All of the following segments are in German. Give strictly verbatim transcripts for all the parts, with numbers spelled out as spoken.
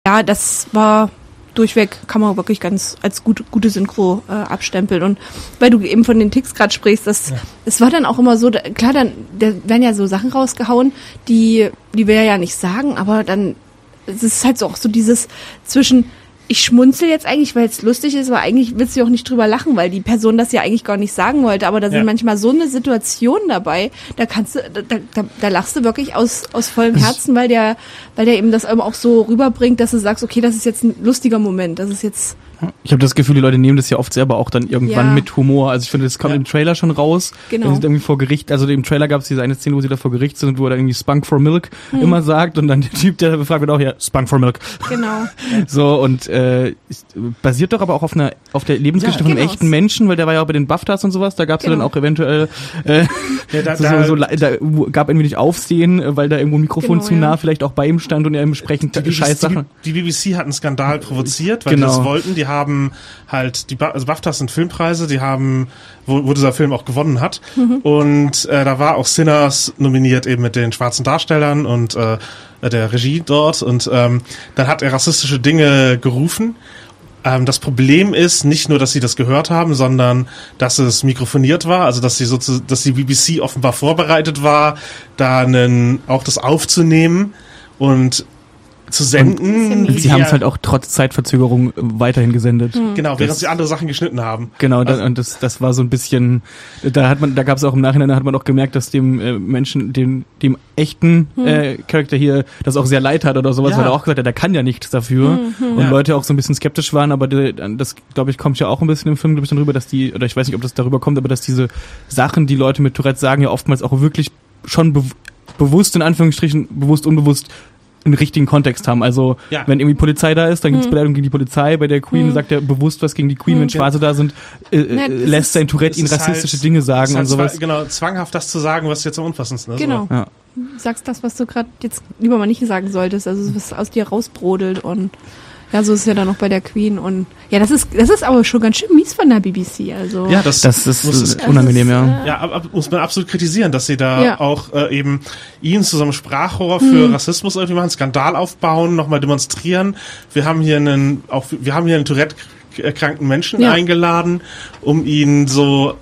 Ja, das war durchweg, kann man wirklich ganz als gut, gute Synchro äh, abstempeln. Und weil du eben von den Ticks gerade sprichst, das, ja. das war dann auch immer so, da, klar, dann da werden ja so Sachen rausgehauen, die, die wir ja nicht sagen, aber dann, es ist halt so auch so dieses zwischen, ich schmunzel jetzt eigentlich, weil es lustig ist, aber eigentlich willst du auch nicht drüber lachen, weil die Person das ja eigentlich gar nicht sagen wollte, aber da sind ja. manchmal so eine Situation dabei, da kannst du, da, da, da lachst du wirklich aus, aus vollem Herzen, weil der, weil der eben das auch so rüberbringt, dass du sagst, okay, das ist jetzt ein lustiger Moment, das ist jetzt... Ich habe das Gefühl, die Leute nehmen das ja oft selber auch dann irgendwann ja. mit Humor. Also ich finde, das kommt ja. im Trailer schon raus. Genau. Wenn sie irgendwie vor Gericht, also im Trailer gab es diese eine Szene, wo sie da vor Gericht sind, wo er dann irgendwie Spunk for Milk hm. immer sagt und dann der Typ, der befragt wird auch, ja, Spunk for Milk. Genau. So, und äh, basiert doch aber auch auf einer auf der Lebensgeschichte ja, von einem genau. echten Menschen, weil der war ja auch bei den BAFTAs und sowas, da gab es genau. ja dann auch eventuell äh, ja, da, so, da, so, so, da gab ein wenig Aufsehen, weil da irgendwo ein Mikrofon genau, zu nah ja. vielleicht auch bei ihm stand und er entsprechend scheiß Sachen. Die, die B B C hat einen Skandal provoziert, weil genau. die das wollten, die haben halt, die ba- also BAFTAs sind Filmpreise, die haben, wo, wo dieser Film auch gewonnen hat. Mhm. Und äh, da war auch Sinners nominiert eben mit den schwarzen Darstellern und äh, der Regie dort. Und ähm, dann hat er rassistische Dinge gerufen. Ähm, das Problem ist nicht nur, dass sie das gehört haben, sondern dass es mikrofoniert war, also dass sie sozusagen, dass die B B C offenbar vorbereitet war, da einen, auch das aufzunehmen und zu senden. Und sie haben es halt auch trotz Zeitverzögerung weiterhin gesendet. Mhm. Genau, während das, sie andere Sachen geschnitten haben. Genau, also, da, und das das war so ein bisschen, da hat man, da gab es auch im Nachhinein, da hat man auch gemerkt, dass dem äh, Menschen, dem dem echten mhm. äh, Charakter hier das auch sehr leid hat oder sowas, ja. weil er auch gesagt hat, der kann ja nichts dafür. Mhm. Und ja. Leute auch so ein bisschen skeptisch waren, aber die, das, glaube ich, kommt ja auch ein bisschen im Film, glaube ich, dann rüber, dass die, oder ich weiß nicht, ob das darüber kommt, aber dass diese Sachen, die Leute mit Tourette sagen, ja oftmals auch wirklich schon be- bewusst, in Anführungsstrichen, bewusst, unbewusst, einen richtigen Kontext haben. Also ja. wenn irgendwie Polizei da ist, dann gibt's mhm. Beleidigung gegen die Polizei. Bei der Queen mhm. sagt er bewusst was gegen die Queen. Mhm. Wenn Schwarze da sind, äh, ja, lässt sein Tourette ihn rassistische halt, Dinge sagen halt und sowas. Zwar, genau, zwanghaft das zu sagen, was jetzt am unpassendsten ist. Genau. So. Ja. Sagst das, was du gerade jetzt lieber mal nicht sagen solltest. Also was aus dir rausbrodelt und ja, so ist es ja dann noch bei der Queen und ja, das ist das ist aber schon ganz schön mies von der B B C, also ja, das, das ist, muss ist unangenehm, ist, ja. Äh, ja, ab, ab, muss man absolut kritisieren, dass sie da ja. auch äh, eben ihn zu so einem Sprachrohr für hm. Rassismus irgendwie machen, Skandal aufbauen, nochmal demonstrieren. Wir haben hier einen auch wir haben hier einen Tourette-kranken Menschen ja. eingeladen, um ihn so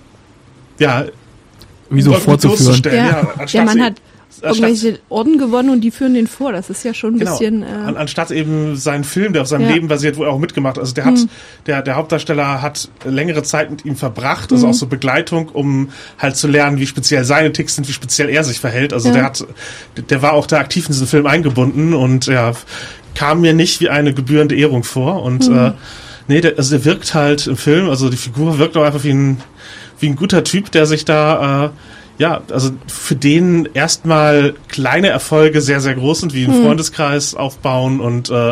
ja wie so vorzuführen. Ja. Ja, der Mann hat irgendwelche Orden gewonnen und die führen den vor. Das ist ja schon ein genau. bisschen... Äh An, anstatt eben seinen Film, der auf seinem ja. Leben basiert, wo er auch mitgemacht hat. Also der hat, hm. der, der Hauptdarsteller hat längere Zeit mit ihm verbracht, also hm. auch so Begleitung, um halt zu lernen, wie speziell seine Ticks sind, wie speziell er sich verhält. Also ja. der hat, der war auch da aktiv in diesen Film eingebunden und ja, kam mir nicht wie eine gebührende Ehrung vor. Und hm. äh, nee, der, also der wirkt halt im Film, also die Figur wirkt auch einfach wie ein, wie ein guter Typ, der sich da... Äh, ja, also für den erstmal kleine Erfolge sehr, sehr groß sind, wie einen hm. Freundeskreis aufbauen und äh,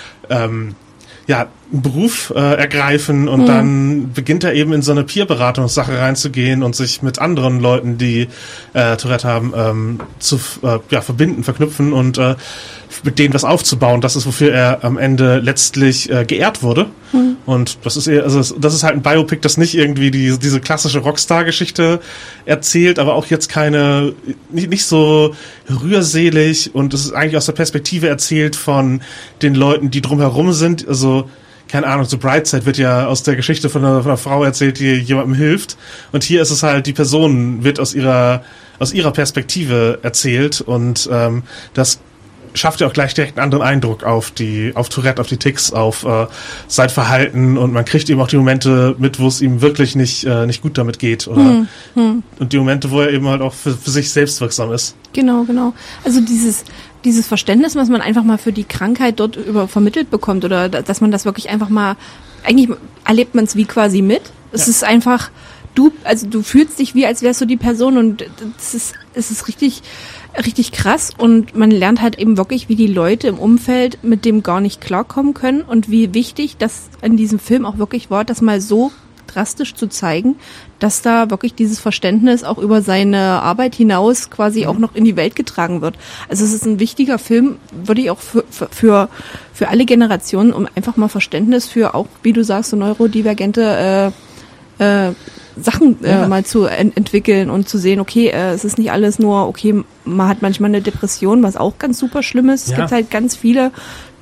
ähm, ja, einen Beruf äh, ergreifen und hm. dann beginnt er eben in so eine Peer-Beratungssache reinzugehen und sich mit anderen Leuten, die äh, Tourette haben, ähm, zu äh, ja, verbinden, verknüpfen und äh, mit denen was aufzubauen. Das ist, wofür er am Ende letztlich äh, geehrt wurde. Mhm. Und das ist eher, also das ist halt ein Biopic, das nicht irgendwie die, diese klassische Rockstar-Geschichte erzählt, aber auch jetzt keine, nicht, nicht so rührselig und es ist eigentlich aus der Perspektive erzählt von den Leuten, die drumherum sind. Also keine Ahnung, so Brightside wird ja aus der Geschichte von einer, von einer Frau erzählt, die jemandem hilft. Und hier ist es halt, die Person wird aus ihrer aus ihrer Perspektive erzählt und ähm, das schafft ja auch gleich direkt einen anderen Eindruck auf die, auf Tourette, auf die Ticks, auf äh, sein Verhalten und man kriegt eben auch die Momente mit, wo es ihm wirklich nicht äh, nicht gut damit geht oder hm, hm. und die Momente, wo er eben halt auch für, für sich selbst wirksam ist. Genau, genau. Also dieses dieses Verständnis, was man einfach mal für die Krankheit dort über vermittelt bekommt oder dass man das wirklich einfach mal, eigentlich erlebt man es wie quasi mit. Es ja. ist einfach, du, also du fühlst dich wie, als wärst du die Person und es ist, es ist richtig, richtig krass und man lernt halt eben wirklich, wie die Leute im Umfeld mit dem gar nicht klarkommen können und wie wichtig das in diesem Film auch wirklich war, das mal so drastisch zu zeigen, dass da wirklich dieses Verständnis auch über seine Arbeit hinaus quasi auch noch in die Welt getragen wird. Also es ist ein wichtiger Film, würde ich auch für, für, für alle Generationen, um einfach mal Verständnis für auch, wie du sagst, so neurodivergente äh, äh, Sachen äh, ja. mal zu ent- entwickeln und zu sehen, okay, äh, es ist nicht alles nur, okay, man hat manchmal eine Depression, was auch ganz super schlimm ist. Es ja. gibt halt ganz viele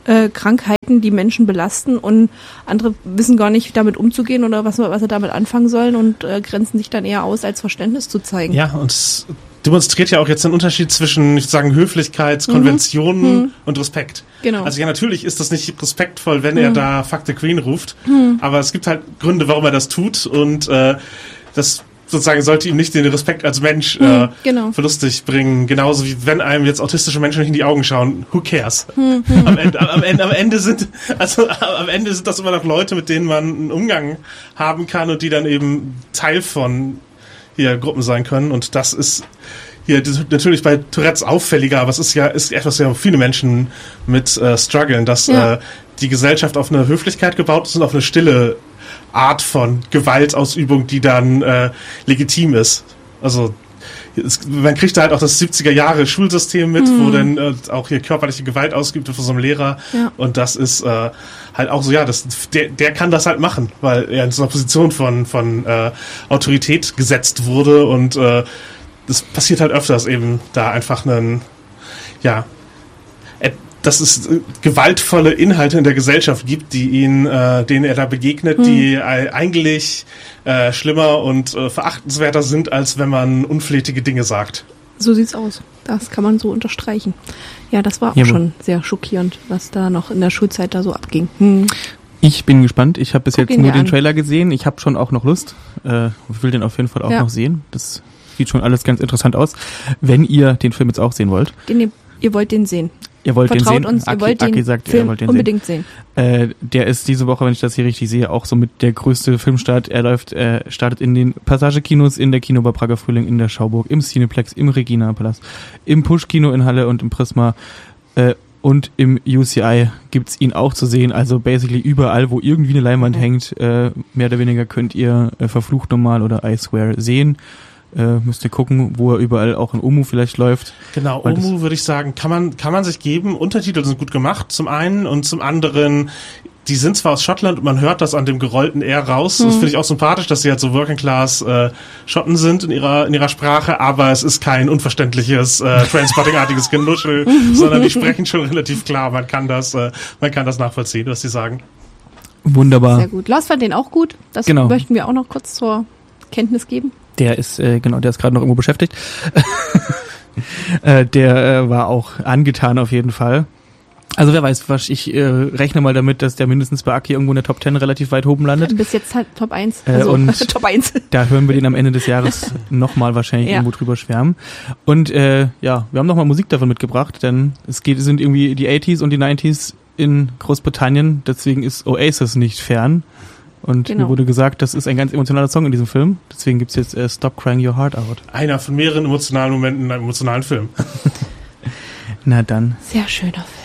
äh, Krankheiten, die Menschen belasten und andere wissen gar nicht, damit umzugehen oder was, was sie damit anfangen sollen und äh, grenzen sich dann eher aus, als Verständnis zu zeigen. Ja, und es demonstriert ja auch jetzt den Unterschied zwischen, ich würde sagen, Höflichkeitskonventionen mhm. und Respekt. Genau. Also ja, natürlich ist das nicht respektvoll, wenn mhm. er da Fuck the Queen ruft, mhm. aber es gibt halt Gründe, warum er das tut und äh, das sozusagen sollte ihm nicht den Respekt als Mensch mhm, äh, genau. verlustig bringen. Genauso wie wenn einem jetzt autistische Menschen nicht in die Augen schauen. Who cares? Mhm. Am, Ende, am, Ende, am Ende sind also am Ende sind das immer noch Leute, mit denen man einen Umgang haben kann und die dann eben Teil von hier Gruppen sein können. Und das ist hier natürlich bei Tourettes auffälliger, aber es ist ja ist etwas, ja viele Menschen mit äh, strugglen, dass ja. äh, die Gesellschaft auf eine Höflichkeit gebaut ist und auf eine stille Art von Gewaltausübung, die dann äh, legitim ist. Also es, man kriegt da halt auch das siebziger Jahre Schulsystem mit, mhm. wo dann äh, auch hier körperliche Gewalt ausgeübt wird von so einem Lehrer. Ja. Und das ist äh, halt auch so, ja, das, der, der kann das halt machen, weil er in so einer Position von, von äh, Autorität gesetzt wurde und äh, das passiert halt öfters eben, da einfach einen, ja, dass es gewaltvolle Inhalte in der Gesellschaft gibt, die ihn, äh, denen er da begegnet, hm. die äh, eigentlich äh, schlimmer und äh, verachtenswerter sind, als wenn man unflätige Dinge sagt. So sieht's aus. Das kann man so unterstreichen. Ja, das war auch ja, schon sehr schockierend, was da noch in der Schulzeit da so abging. Hm. Ich bin gespannt. Ich habe bis Guck jetzt nur den an. Trailer gesehen. Ich habe schon auch noch Lust. Äh, ich will den auf jeden Fall auch ja. noch sehen. Das sieht schon alles ganz interessant aus. Wenn ihr den Film jetzt auch sehen wollt. Den ihr, ihr wollt den sehen. Ihr wollt Vertraut den sehen. uns, ihr Aki, wollt den Aki sagt, Film er wollt den unbedingt sehen. sehen. Äh, der ist diese Woche, wenn ich das hier richtig sehe, auch somit der größte Filmstart. Er läuft, äh, startet in den Passage-Kinos, in der Kinobar Prager Frühling, in der Schauburg, im Cineplex, im Regina-Palast, im Push-Kino in Halle und im Prisma. Äh, und im U C I gibt's ihn auch zu sehen. Also basically überall, wo irgendwie eine Leinwand mhm. hängt, äh, mehr oder weniger könnt ihr äh, Verflucht Normal oder I Swear sehen. Äh, müsst ihr gucken, wo er überall auch in Omu vielleicht läuft. Genau, Omu würde ich sagen, kann man kann man sich geben. Untertitel sind gut gemacht, zum einen, und zum anderen, die sind zwar aus Schottland und man hört das an dem gerollten R raus. Mhm. Das finde ich auch sympathisch, dass sie halt so Working Class äh, Schotten sind in ihrer in ihrer Sprache, aber es ist kein unverständliches äh, Trainspotting-artiges Genuschel, sondern die sprechen schon relativ klar. Man kann das äh, man kann das nachvollziehen, was sie sagen. Wunderbar. Sehr gut. Lars fand den auch gut. Das genau. möchten wir auch noch kurz zur Kenntnis geben. Der ist, äh, genau, der ist gerade noch irgendwo beschäftigt. äh, der äh, war auch angetan auf jeden Fall. Also wer weiß, was ich äh, rechne mal damit, dass der mindestens bei Aki irgendwo in der Top Ten relativ weit oben landet. Bis jetzt halt Top eins. Also, äh, und Top eins. Da hören wir den am Ende des Jahres nochmal wahrscheinlich ja. irgendwo drüber schwärmen. Und äh, ja, wir haben nochmal Musik davon mitgebracht, denn es geht, es sind irgendwie die achtziger und die neunziger in Großbritannien, deswegen ist Oasis nicht fern. Und genau. mir wurde gesagt, das ist ein ganz emotionaler Song in diesem Film. Deswegen gibt's jetzt äh, Stop Crying Your Heart Out. Einer von mehreren emotionalen Momenten in einem emotionalen Film. Na dann. Sehr schöner Film.